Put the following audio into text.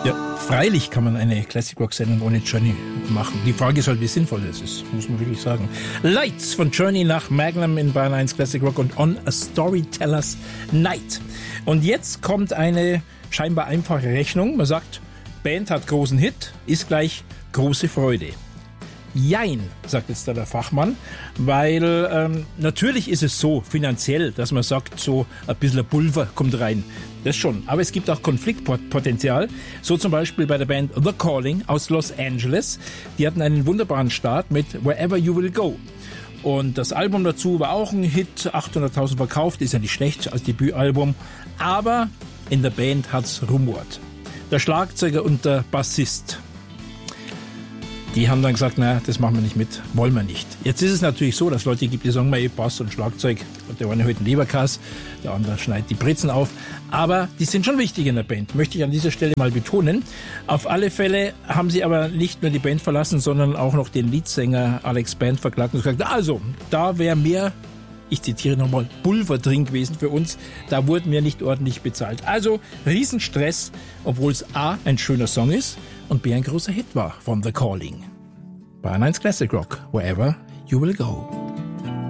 Ja, freilich kann man eine Classic Rock Sendung ohne Journey machen. Die Frage ist halt, wie sinnvoll das ist, muss man wirklich sagen. Lights von Journey nach Magnum in Bayern 1 Classic Rock und On a Storyteller's Night. Und jetzt kommt eine scheinbar einfache Rechnung. Man sagt, Band hat großen Hit, ist gleich große Freude. Jein, sagt jetzt da der Fachmann, weil natürlich ist es so finanziell, dass man sagt, so ein bisschen Pulver kommt rein. Das schon. Aber es gibt auch Konfliktpotenzial. So zum Beispiel bei der Band The Calling aus Los Angeles. Die hatten einen wunderbaren Start mit Wherever You Will Go. Und das Album dazu war auch ein Hit, 800.000 verkauft, ist ja nicht schlecht als Debütalbum. Aber in der Band hat's rumort. Der Schlagzeuger und der Bassist, die haben dann gesagt, naja, das machen wir nicht mit, wollen wir nicht. Jetzt ist es natürlich so, dass Leute gibt, die sagen, Bass und Schlagzeug, und der eine heute einen Leberkass, der andere schneidet die Brezen auf. Aber die sind schon wichtig in der Band, möchte ich an dieser Stelle mal betonen. Auf alle Fälle haben sie aber nicht nur die Band verlassen, sondern auch noch den Leadsänger Alex Band verklagt und gesagt, also, da wäre mehr, ich zitiere nochmal, Pulver drin gewesen für uns, da wurden wir nicht ordentlich bezahlt. Also, Riesenstress, obwohl es A, ein schöner Song ist, und B, ein großer Hit war von The Calling. Bayern 1 Classic Rock, Wherever You Will Go.